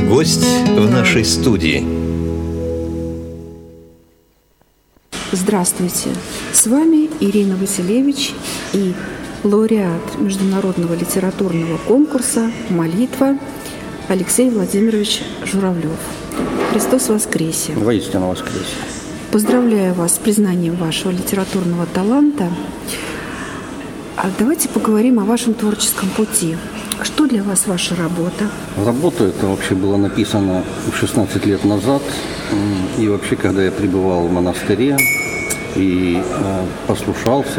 Гость в нашей студии. Здравствуйте! С вами Ирина Василевич и лауреат международного литературного конкурса «Молитва» Алексей Владимирович Журавлев. Христос воскресе! Воистину воскресе! Поздравляю вас с признанием вашего литературного таланта. А давайте поговорим о вашем творческом пути. Что для вас ваша работа? Работа это вообще было написано 16 лет назад. И вообще, когда я пребывал в монастыре и послушался,